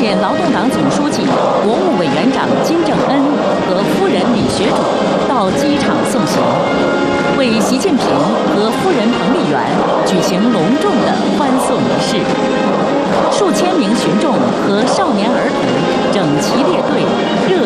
前劳动党总书记、国务委员长金正恩和夫人李学主到机场送行，为习近平和夫人彭丽媛举行隆重的欢送仪式。数千名群众和少年儿童整齐列队，热